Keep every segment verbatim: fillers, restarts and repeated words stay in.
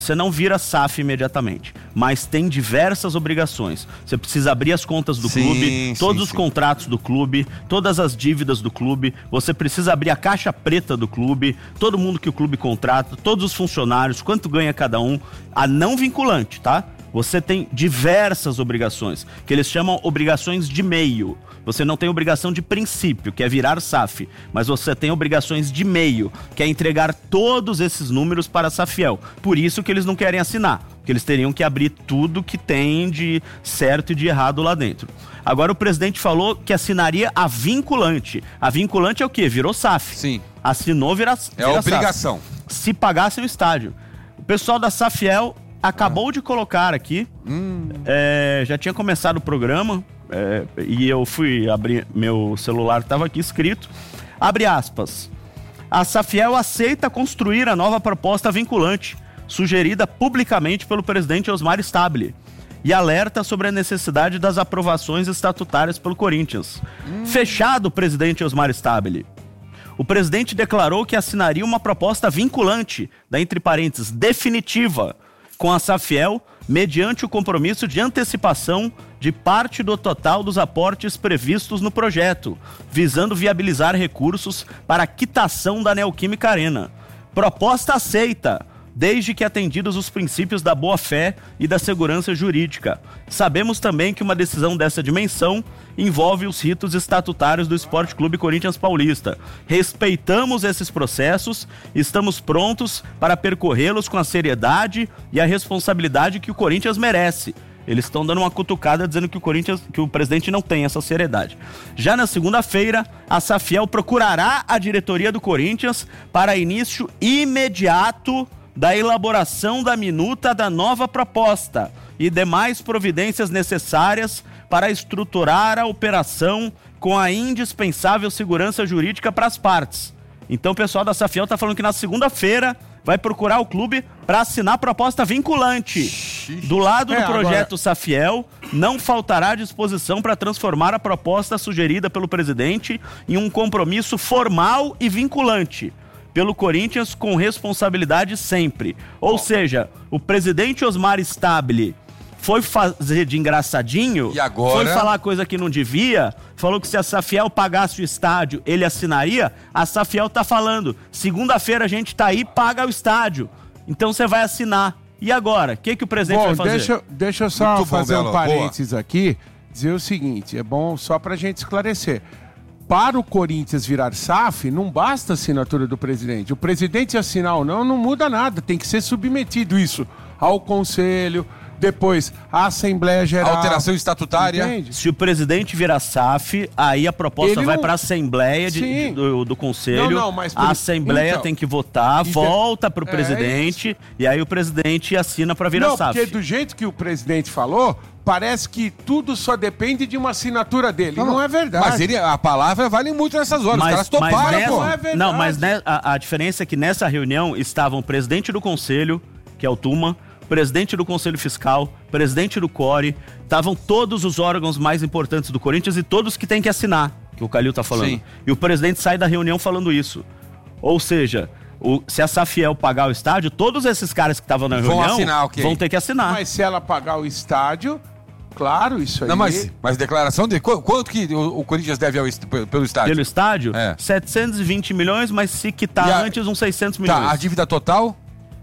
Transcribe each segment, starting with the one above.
Você não vira S A F imediatamente, mas tem diversas obrigações. Você precisa abrir as contas do sim, clube, todos sim, os sim. contratos do clube, todas as dívidas do clube. Você precisa abrir a caixa preta do clube, todo mundo que o clube contrata, todos os funcionários, quanto ganha cada um. A não vinculante, tá? Você tem diversas obrigações, que eles chamam obrigações de meio. Você não tem obrigação de princípio, que é virar S A F, mas você tem obrigações de meio, que é entregar todos esses números para a Safiel. Por isso que eles não querem assinar, porque eles teriam que abrir tudo que tem de certo e de errado lá dentro. Agora o presidente falou que assinaria a vinculante. A vinculante é o quê? Virou S A F. Sim. Assinou, vira, vira É a obrigação. S A F. Se pagasse o estádio. O pessoal da Safiel acabou ah. de colocar aqui, hum. é, já tinha começado o programa, é, e eu fui abrir, meu celular estava aqui escrito, abre aspas, a Safiel aceita construir a nova proposta vinculante, sugerida publicamente pelo presidente Osmar Stabile, e alerta sobre a necessidade das aprovações estatutárias pelo Corinthians. Hum. Fechado, presidente Osmar Stabile. O presidente declarou que assinaria uma proposta vinculante, da entre parênteses, definitiva, com a Safiel, mediante o compromisso de antecipação de parte do total dos aportes previstos no projeto, visando viabilizar recursos para a quitação da Neoquímica Arena. Proposta aceita, desde que atendidos os princípios da boa-fé e da segurança jurídica. Sabemos também que uma decisão dessa dimensão envolve os ritos estatutários do Esporte Clube Corinthians Paulista. Respeitamos esses processos e estamos prontos para percorrê-los com a seriedade e a responsabilidade que o Corinthians merece. Eles estão dando uma cutucada dizendo que o Corinthians, que o presidente não tem essa seriedade. Já na segunda-feira, a Safiel procurará a diretoria do Corinthians para início imediato da elaboração da minuta da nova proposta e demais providências necessárias para estruturar a operação com a indispensável segurança jurídica para as partes. Então o pessoal da Safiel está falando que na segunda-feira vai procurar o clube para assinar a proposta vinculante. Do lado do é, projeto agora... Safiel, não faltará disposição para transformar a proposta sugerida pelo presidente em um compromisso formal e vinculante pelo Corinthians com responsabilidade sempre. Ou seja, o presidente Osmar Stabile foi fazer de engraçadinho, e agora... foi falar coisa que não devia, falou que se a Safiel pagasse o estádio, ele assinaria. A Safiel tá falando, segunda-feira a gente tá aí, paga o estádio. Então você vai assinar. E agora? O que, que o presidente bom, vai fazer? Deixa, deixa eu só Muito fazer bom, um parênteses Boa. aqui, dizer o seguinte, é bom só pra gente esclarecer. Para o Corinthians virar S A F, não basta a assinatura do presidente. O presidente assinar ou não, não muda nada. Tem que ser submetido isso ao Conselho, depois a Assembleia Geral. Alteração estatutária. Entende? Se o presidente virar S A F, aí a proposta Ele vai não... para a Assembleia de, de, do, do Conselho. Não, não, mas por... A Assembleia então, tem que votar, volta para o é presidente, é e aí o presidente assina para virar não, S A F. Porque do jeito que o presidente falou, parece que tudo só depende de uma assinatura dele. Não, não é verdade. Mas ele, a palavra vale muito nessas horas. Mas, Os caras toparam, nessa, pô. Não é verdade. Não, mas né, a, a diferença é que nessa reunião estavam o presidente do Conselho, que é o Tuma, presidente do Conselho Fiscal, presidente do C O R E, estavam todos os órgãos mais importantes do Corinthians e todos que tem que assinar, que o Calil tá falando. Sim. E o presidente sai da reunião falando isso. Ou seja, o, se a Safiel pagar o estádio, todos esses caras que estavam na vão reunião assinar, okay. vão ter que assinar. Mas se ela pagar o estádio, claro, isso aí... Não, mas, mas declaração de... Quanto que o, o Corinthians deve ao, pelo estádio? Pelo estádio? É. setecentos e vinte milhões, mas se quitar a, antes uns seiscentos milhões. Tá, a dívida total?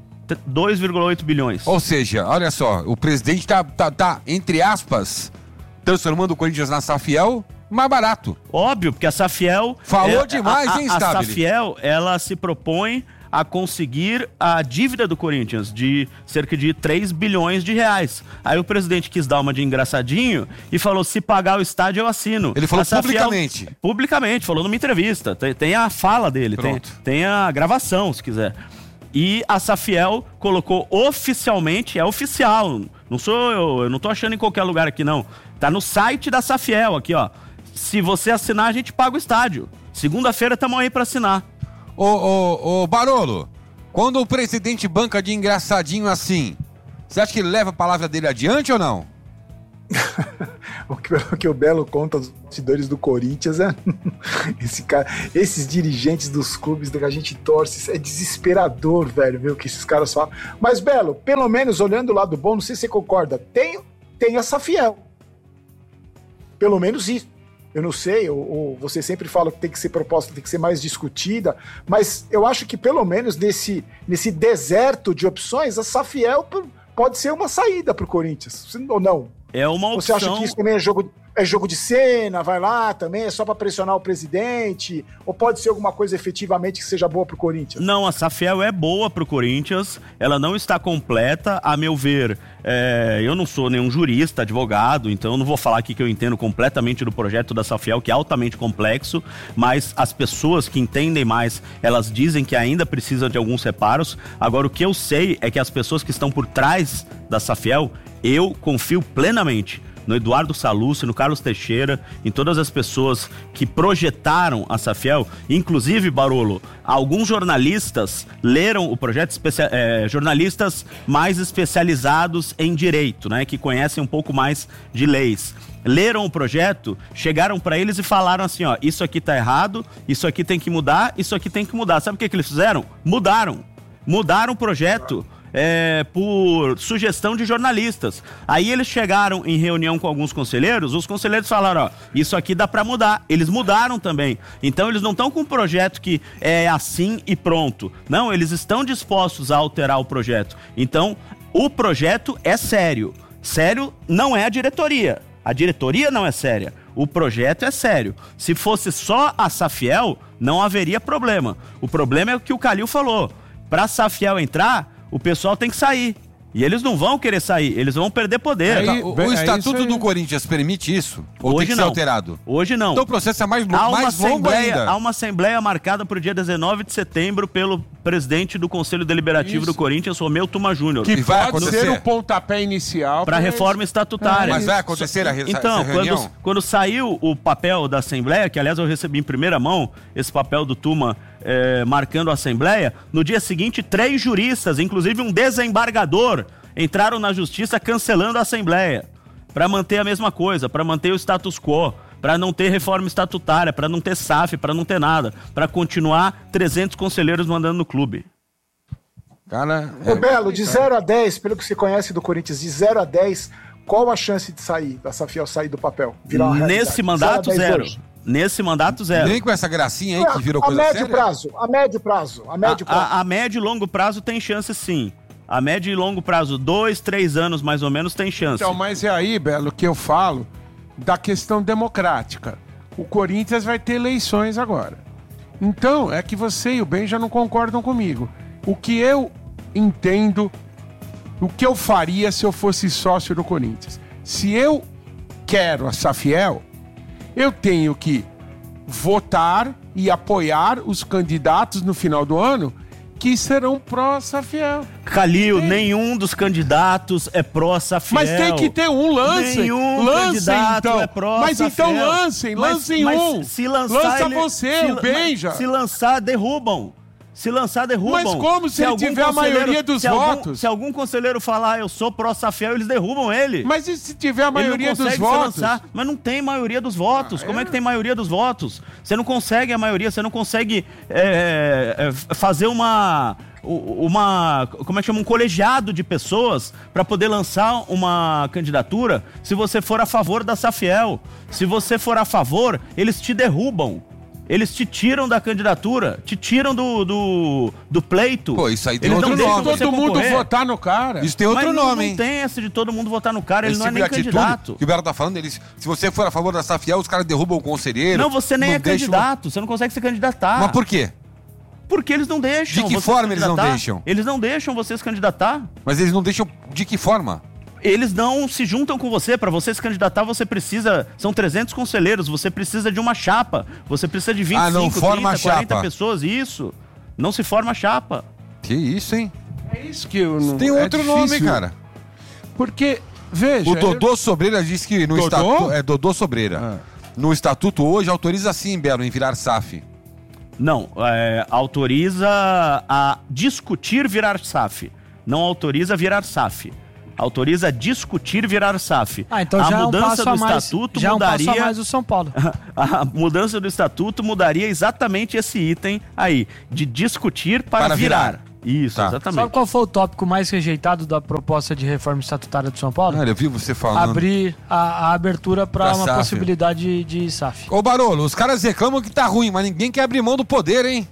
dois vírgula oito bilhões. Ou seja, olha só, o presidente tá, tá, tá, entre aspas, transformando o Corinthians na Safiel mais barato. Óbvio, porque a Safiel... Falou é, demais, a, hein, a, Stabile? A Safiel, ela se propõe a conseguir a dívida do Corinthians de cerca de três bilhões de reais. Aí o presidente quis dar uma de engraçadinho e falou, se pagar o estádio eu assino. Ele falou Safiel, publicamente. Publicamente, falou numa entrevista. Tem, tem a fala dele, tem, tem a gravação, se quiser. E a Safiel colocou oficialmente, é oficial, não sou eu, eu não tô achando em qualquer lugar aqui não. Tá no site da Safiel aqui, ó. Se você assinar, a gente paga o estádio. Segunda-feira estamos aí pra assinar. Ô, ô, ô, Barolo, quando o presidente banca de engraçadinho assim, você acha que ele leva a palavra dele adiante ou não? o que, o que o Belo conta dos bastidores do Corinthians é... Esse cara, esses dirigentes dos clubes que a gente torce, é desesperador, velho, ver o que esses caras falam. Mas, Belo, pelo menos olhando o lado bom, não sei se você concorda, tem, tem a Safiel. Pelo menos isso. Eu não sei, ou, ou você sempre fala que tem que ser proposta, tem que ser mais discutida, mas eu acho que pelo menos nesse, nesse deserto de opções, a Safiel pode ser uma saída para o Corinthians, ou não? É uma opção... Você acha que isso também é jogo, é jogo de cena, vai lá também, é só para pressionar o presidente, ou pode ser alguma coisa efetivamente que seja boa para o Corinthians? Não, a Safiel é boa para o Corinthians, ela não está completa, a meu ver, é, eu não sou nenhum jurista, advogado, então eu não vou falar aqui que eu entendo completamente do projeto da Safiel, que é altamente complexo, mas as pessoas que entendem mais, elas dizem que ainda precisa de alguns reparos. Agora, o que eu sei é que as pessoas que estão por trás da Safiel, eu confio plenamente no Eduardo Sallusti, no Carlos Teixeira, em todas as pessoas que projetaram a Safiel, inclusive, Barolo, alguns jornalistas leram o projeto, especia- é, jornalistas mais especializados em direito, né, que conhecem um pouco mais de leis. Leram o projeto, chegaram para eles e falaram assim, ó, isso aqui tá errado, isso aqui tem que mudar, isso aqui tem que mudar. Sabe o que que eles fizeram? Mudaram. Mudaram o projeto. É, por sugestão de jornalistas. Aí eles chegaram em reunião com alguns conselheiros, os conselheiros falaram, ó, isso aqui dá pra mudar. Eles mudaram também. Então eles não estão com um projeto que é assim e pronto. Não, eles estão dispostos a alterar o projeto. Então, o projeto é sério. Sério não é a diretoria. A diretoria não é séria. O projeto é sério. Se fosse só a Safiel, não haveria problema. O problema é o que o Calil falou. Pra Safiel entrar, o pessoal tem que sair. E eles não vão querer sair, eles vão perder poder. É, o, o é Estatuto do Corinthians permite isso? Ou Hoje tem que ser não. alterado? Hoje não. Então o processo é mais, há mais uma longo assembleia, ainda. Há uma assembleia marcada para o dia dezenove de setembro pelo presidente do Conselho Deliberativo Isso. do Corinthians, Romeu Tuma Júnior. Que vai pode acontecer. ser o pontapé inicial Para a reforma estatutária. Mas vai acontecer a, essa, Então, essa reunião? quando, quando saiu o papel da Assembleia, que aliás eu recebi em primeira mão, esse papel do Tuma é, marcando a Assembleia, no dia seguinte, três juristas, inclusive um desembargador, entraram na justiça cancelando a Assembleia, para manter a mesma coisa, para manter o status quo, para não ter reforma estatutária, para não ter S A F, para não ter nada, para continuar trezentos conselheiros mandando no clube. Cara, Ô, Belo, de zero a dez, pelo que você conhece do Corinthians, de zero a dez, qual a chance de sair, da Safiel sair do papel? Virar uma realidade? Nesse mandato, zero. Zero. Nesse mandato, zero. Nem com essa gracinha aí que virou a coisa médio séria? prazo, a médio prazo, a médio A, prazo. a, a médio e longo prazo tem chance, sim. A médio e longo prazo, dois, três anos mais ou menos, tem chance. Então, mas é aí, Belo, que eu falo da questão democrática. O Corinthians vai ter eleições agora. Então, é que você e o Ben já não concordam comigo. O que eu entendo, o que eu faria se eu fosse sócio do Corinthians? Se eu quero a Safiel, eu tenho que votar e apoiar os candidatos no final do ano que serão pró-Safiel. Calil, nenhum dos candidatos é pró-Safiel. Mas tem que ter um, lancem. Nenhum lancem, candidato então. é pró-Safiel. Mas então lancem, lancem mas, um. Mas se lançar, Lança ele, você, se, o Benja. Se lançar, derrubam. Se lançar, derrubam. Mas como se, se ele tiver a maioria dos se votos? Algum, se algum conselheiro falar eu sou pró-Safiel, eles derrubam ele. Mas e se tiver a maioria ele não dos votos? votos? Mas não tem maioria dos votos. Ah, Como é? é que tem maioria dos votos? Você não consegue a maioria, você não consegue é, é, fazer uma... uma, como é que chama, um colegiado de pessoas para poder lançar uma candidatura se você for a favor da Safiel. Se você for a favor, eles te derrubam. Eles te tiram da candidatura, te tiram do, do, do pleito. Pô, isso aí tem Eles outro não deixam nome. você Todo mundo concorrer. votar no cara. Isso tem outro Mas não- nome, não hein? tem essa de todo mundo votar no cara, ele Esse não é tipo nem de atitude candidato. que o Belo tá falando, eles, se você for a favor da Safiel, os caras derrubam o conselheiro. Não, você nem não é deixam- candidato, você não consegue se candidatar. Mas por quê? Porque eles não deixam. De que você se forma eles não candidatar. deixam? Eles não deixam você se candidatar. Mas eles não deixam de que forma? Eles não se juntam com você. Para você se candidatar, você precisa... São trezentos conselheiros, você precisa de uma chapa. Você precisa de vinte e cinco, Ah, não forma trinta, quarenta chapa. pessoas. Isso. Não se forma chapa. Que isso, hein? É isso que eu não... Tem é outro nome, difícil. cara. Porque, veja... O Dodô Sobreira disse que no Dodô? estatuto... É Dodô Sobreira. Ah. No estatuto hoje autoriza sim, Belo, em virar S A F. Não, é, autoriza a discutir virar S A F. Não autoriza virar S A F. autoriza discutir virar S A F. Ah, então a já mudança é um do mais, estatuto já mudaria. É um passo a mais do São Paulo. A mudança do estatuto mudaria exatamente esse item aí, de discutir para, Para virar. virar. Isso, Tá. exatamente. Sabe qual foi o tópico mais rejeitado da proposta de reforma estatutária do São Paulo? Olha, eu vi você falando. Abrir a, a abertura para Pra uma S A F. possibilidade de S A F. Ô, Barolo, os caras reclamam que tá ruim, mas ninguém quer abrir mão do poder, hein?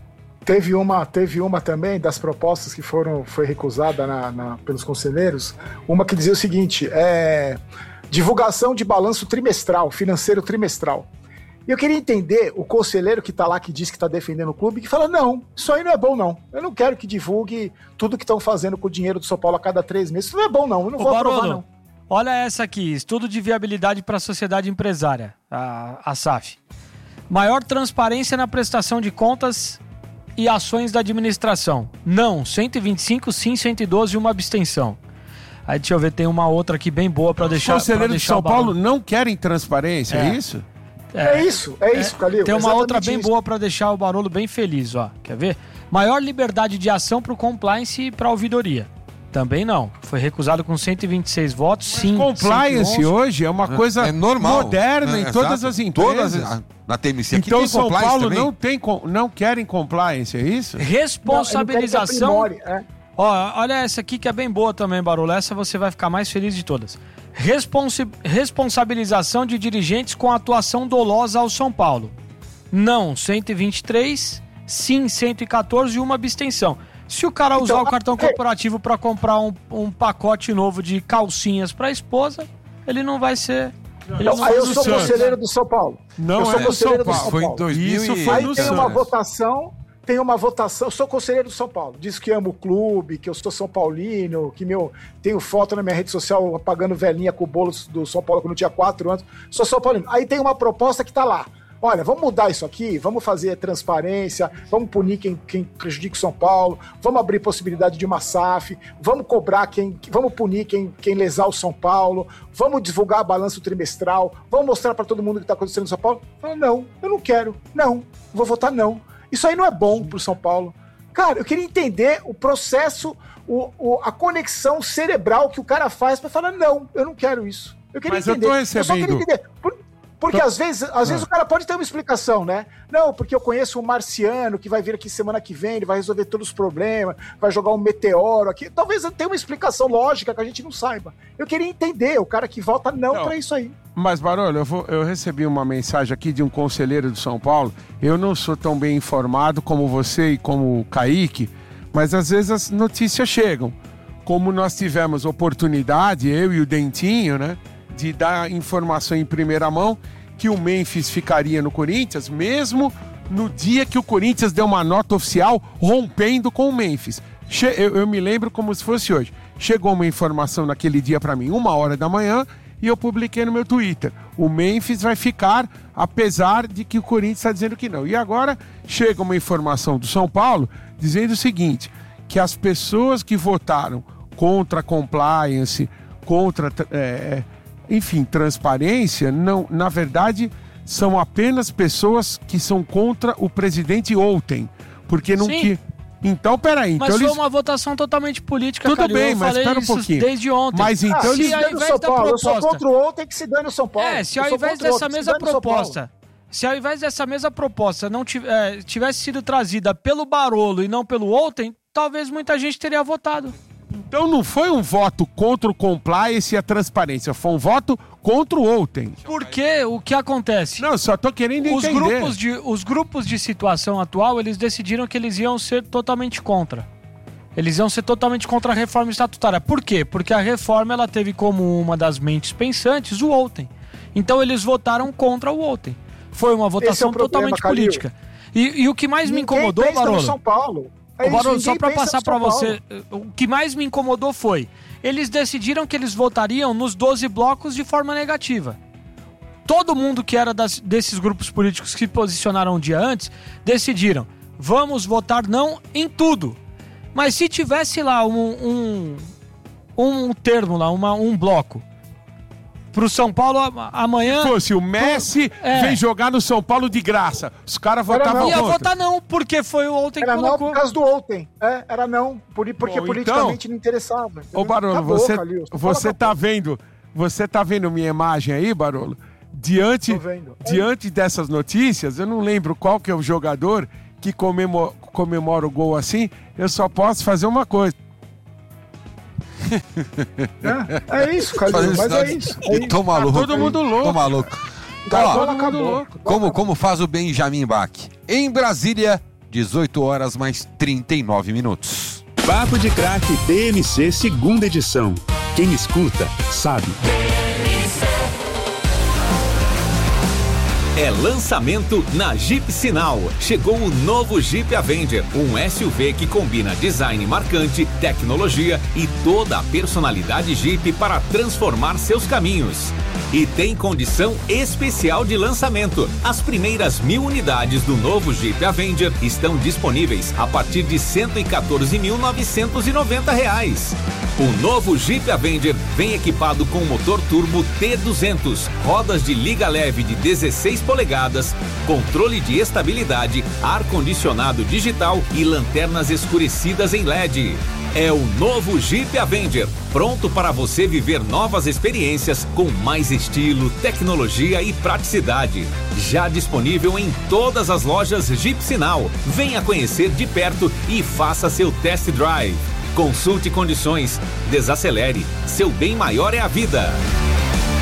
Teve uma, teve uma também das propostas que foram, foi recusada na, na- pelos conselheiros, uma que dizia o seguinte, é, divulgação de balanço trimestral, financeiro trimestral. E eu queria entender o conselheiro que está lá, que diz que está defendendo o clube, que fala, não, isso aí não é bom não, eu não quero que divulgue tudo que estão fazendo com o dinheiro do São Paulo a cada três meses, isso não é bom não, eu não Ô, vou aprovar Barolo, não. olha essa aqui, estudo de viabilidade para a sociedade empresária, a, a S A F. Maior transparência na prestação de contas e ações da administração. Não, cento e vinte e cinco, sim, cento e doze e uma abstenção. Aí deixa eu ver, tem uma outra aqui bem boa para Os deixar... pra conselheiros de deixar São o Barolo- Paulo não querem transparência, é, É. isso? É, isso, é isso, Calil. Tem uma exatamente outra bem isso. boa para deixar o Barolo bem feliz, ó. Quer ver? Maior liberdade de ação para o compliance e para a ouvidoria. Também não. Foi recusado com cento e vinte e seis votos, sim. Compliance cento e onze. hoje é uma coisa É normal. moderna É, em todas exato. as empresas. Todas as- na T M C aqui Então tem São compliance Paulo também. não, tem, com- não querem compliance, é isso? Responsabilização. Não, eu não quero que aprimore, é. Ó, olha essa aqui que é bem boa também, Barolo. Essa você vai ficar mais feliz de todas. Responsi- responsabilização de dirigentes com atuação dolosa ao São Paulo. Não, cento e vinte e três, sim, cento e quatorze e uma abstenção. Se o cara usar Então, o cartão é- corporativo para comprar um, um pacote novo de calcinhas para a esposa, ele não vai ser... Ele Então, não aí vai eu ser sou Santos. conselheiro do São Paulo. Não eu sou é do conselheiro São do Paulo. São Foi em Paulo. dois mil Isso e... foi Aí no tem uma Santos. votação, tem uma votação, eu sou conselheiro do São Paulo, diz que amo o clube, que eu sou São Paulino, que meu, tenho foto na minha rede social apagando velhinha com o bolo do São Paulo quando eu tinha quatro anos, sou São Paulino. Aí tem uma proposta que tá lá, olha, vamos mudar isso aqui, vamos fazer transparência, vamos punir quem, quem prejudica o São Paulo, vamos abrir possibilidade de uma S A F, vamos cobrar quem, vamos punir quem, quem lesar o São Paulo, vamos divulgar balanço trimestral, vamos mostrar para todo mundo o que está acontecendo no São Paulo. Eu, não, eu não quero, não, vou votar não. Isso aí não é bom pro São Paulo. Cara, eu queria entender o processo, o, o- a conexão cerebral que o cara faz para falar, não, eu não quero isso. Eu queria Mas eu entender. tô só queria recebendo- entender. Por- porque às vezes, às vezes o cara pode ter uma explicação, né? Não, porque eu conheço um marciano que vai vir aqui semana que vem, ele vai resolver todos os problemas, vai jogar um meteoro aqui. Talvez tenha uma explicação lógica que a gente não saiba. Eu queria entender o cara que vota não, Não. pra isso aí. Mas, Barolo, eu, vou- eu recebi uma mensagem aqui de um conselheiro de São Paulo. Eu não sou tão bem informado como você e como o Kaique, mas às vezes as notícias chegam. Como nós tivemos oportunidade, eu e o Dentinho, né, de dar informação em primeira mão que o Memphis ficaria no Corinthians, mesmo no dia que o Corinthians deu uma nota oficial rompendo com o Memphis. Che- eu, eu me lembro como se fosse hoje. Chegou uma informação naquele dia para mim, uma hora da manhã, e eu publiquei no meu Twitter. O Memphis vai ficar, apesar de que o Corinthians está dizendo que não. E agora chega uma informação do São Paulo dizendo o seguinte, que as pessoas que votaram contra a compliance, contra, é, enfim, transparência, não, na verdade, são apenas pessoas que são contra o presidente ontem. Porque não Sim. que... Então, peraí. Mas então foi eles... uma votação totalmente política, Tudo Calil. bem, Eu mas falei espera um isso pouquinho. desde ontem. Mas então Ah, eles- se ao dane o invés São da Paulo, eu sou proposta- contra o ontem que se dane o São Paulo. É, se Eu ao sou invés contra o dessa outro, que se mesma dane o São Paulo. proposta, se ao invés dessa mesma proposta não tiv- é, tivesse sido trazida pelo Barolo e não pelo Outen, talvez muita gente teria votado. Então não foi um voto contra o compliance e a transparência, foi um voto contra o ontem. Porque o que acontece? Não, só tô querendo Os entender. grupos, de, os grupos de situação atual, eles decidiram que eles iam ser totalmente contra. Eles iam ser totalmente contra a reforma estatutária. Por quê? Porque a reforma ela teve como uma das mentes pensantes o Outen. Então eles votaram contra o Outen. Foi uma votação Esse é o problema, totalmente Calil. política. E, e o que mais me Ninguém incomodou, pensa no Barolo... São Paulo. É Ô, Barolo, isso, só ninguém pra pensa passar no pra São você, o que mais me incomodou foi, eles decidiram que eles votariam nos doze blocos de forma negativa. Todo mundo que era das- desses grupos políticos que se posicionaram um dia antes, decidiram, vamos votar não em tudo. Mas se tivesse lá um, um, um termo lá, uma, um bloco, Pro São Paulo amanhã... Se fosse o Messi, pro... é. vem jogar no São Paulo de graça. Os caras votavam contra. Ia votar não, porque foi o ontem era que colocou. Era não por causa do ontem. É, era não, por, porque Bom, politicamente então, não interessava. Ô, Barolo, Acabou, você, você tá vendo... Você tá vendo minha imagem aí, Barolo? Diante, diante dessas notícias, eu não lembro qual que é o jogador que comemora, comemora o gol assim, eu só posso fazer uma coisa. É, é isso, Calil, mas é isso. É isso. Tô maluco. Tá todo mundo louco. Tô maluco. Tá, ó, todo mundo louco. Como, como faz o Benjamin Bach? Em Brasília, dezoito horas mais trinta e nove minutos. Papo de Craque T M C, segunda edição. Quem escuta, sabe. É lançamento na Jeep Sinal. Chegou o novo Jeep Avenger, um S U V que combina design marcante, tecnologia e toda a personalidade Jeep para transformar seus caminhos. E tem condição especial de lançamento. As primeiras mil unidades do novo Jeep Avenger estão disponíveis a partir de cento e quatorze mil novecentos e noventa reais. O novo Jeep Avenger vem equipado com motor turbo T duzentos, rodas de liga leve de dezesseis polegadas, controle de estabilidade, ar-condicionado digital e lanternas escurecidas em L E D. É o novo Jeep Avenger, pronto para você viver novas experiências com mais estilo, tecnologia e praticidade. Já disponível em todas as lojas Jeep Sinal. Venha conhecer de perto e faça seu test drive. Consulte condições, desacelere, seu bem maior é a vida.